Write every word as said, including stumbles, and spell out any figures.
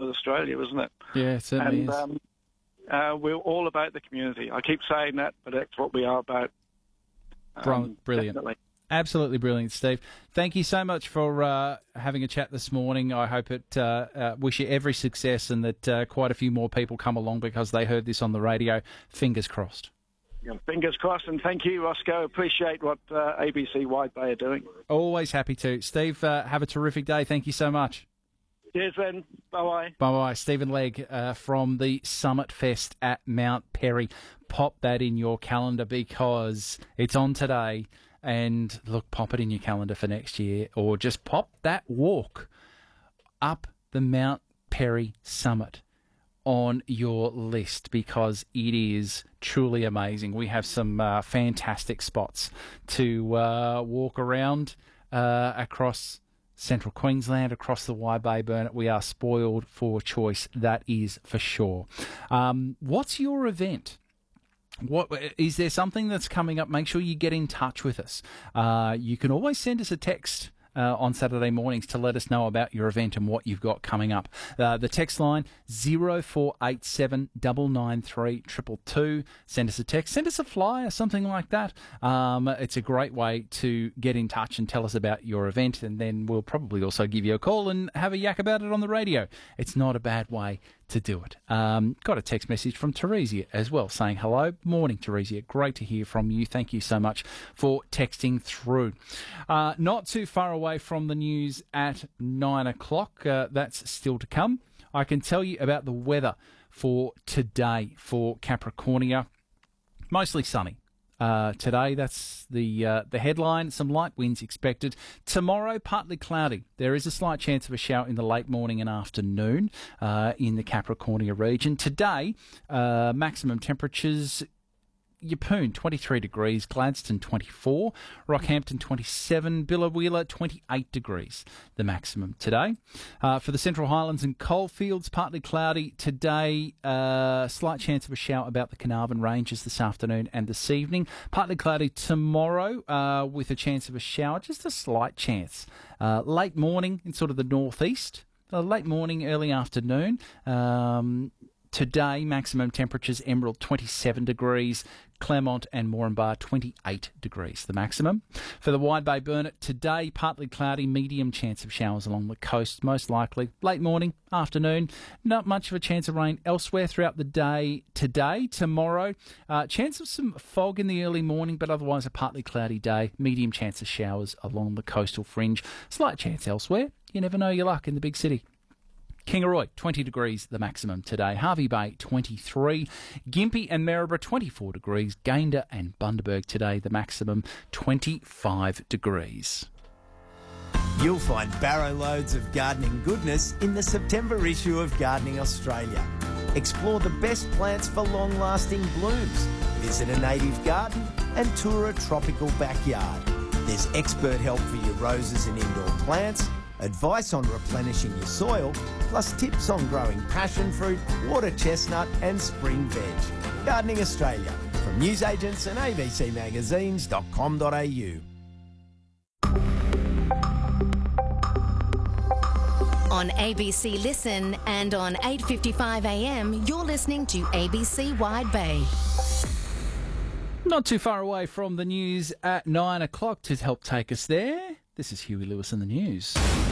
of Australia, isn't it? Yeah, it certainly and, is. Um, uh, we're all about the community. I keep saying that, but that's what we are about. Um, Brilliant. Definitely. Absolutely brilliant, Steve. Thank you so much for uh, having a chat this morning. I hope it, uh, uh, wish you every success and that uh, quite a few more people come along because they heard this on the radio. Fingers crossed. Yeah, fingers crossed, and thank you, Roscoe. Appreciate what uh, A B C Wide Bay are doing. Always happy to. Steve, uh, have a terrific day. Thank you so much. Cheers, then. Bye-bye. Bye-bye. Stephen Legg uh, from the Summit Fest at Mount Perry. Pop that in your calendar because it's on today. And, look, pop it in your calendar for next year or just pop that walk up the Mount Perry Summit on your list because it is truly amazing. We have some uh, fantastic spots to uh, walk around uh, across Central Queensland, across the Wide Bay Burnett. We are spoiled for choice, that is for sure. Um, what's your event? What is there something that's coming up? Make sure you get in touch with us. Uh, you can always send us a text uh, on Saturday mornings to let us know about your event and what you've got coming up. Uh, the text line zero four eight seven nine nine three two two two. Send us a text. Send us a flyer, something like that. Um, it's a great way to get in touch and tell us about your event, and then we'll probably also give you a call and have a yak about it on the radio. It's not a bad way to do it. Um, got a text message from Teresia as well saying, hello, morning Teresia, great to hear from you. Thank you so much for texting through. Uh, not too far away from the news at nine o'clock, uh, that's still to come. I can tell you about the weather for today for Capricornia. Mostly sunny. Uh, today, that's the uh, the headline. Some light winds expected. Tomorrow, partly cloudy. There is a slight chance of a shower in the late morning and afternoon uh, in the Capricornia region. Today, uh, maximum temperatures. Yeppoon, twenty-three degrees, Gladstone, twenty-four, Rockhampton, twenty-seven, Billawheeler, twenty-eight degrees, the maximum today. Uh, for the Central Highlands and Coalfields, partly cloudy today, uh, slight chance of a shower about the Carnarvon Ranges this afternoon and this evening. Partly cloudy tomorrow uh, with a chance of a shower, just a slight chance. Uh, late morning in sort of the northeast, uh, late morning, early afternoon. Um, Today, maximum temperatures, Emerald twenty-seven degrees, Claremont and Moranbah twenty-eight degrees, the maximum. For the Wide Bay Burnett, today, partly cloudy, medium chance of showers along the coast, most likely. Late morning, afternoon, not much of a chance of rain elsewhere throughout the day today. Tomorrow, uh, chance of some fog in the early morning, but otherwise a partly cloudy day, medium chance of showers along the coastal fringe, slight chance elsewhere. You never know your luck in the big city. Kingaroy, twenty degrees, the maximum today. Harvey Bay, twenty-three. Gympie and Maryborough, twenty-four degrees. Gayndah and Bundaberg today, the maximum, twenty-five degrees. You'll find barrow loads of gardening goodness in the September issue of Gardening Australia. Explore the best plants for long-lasting blooms. Visit a native garden and tour a tropical backyard. There's expert help for your roses and indoor plants, advice on replenishing your soil, plus tips on growing passion fruit, water chestnut and spring veg. Gardening Australia, from newsagents and a b c magazines dot com dot a u. On A B C Listen and on eight fifty-five a m, you're listening to A B C Wide Bay. Not too far away from the news at nine o'clock to help take us there. This is Huey Lewis in the news.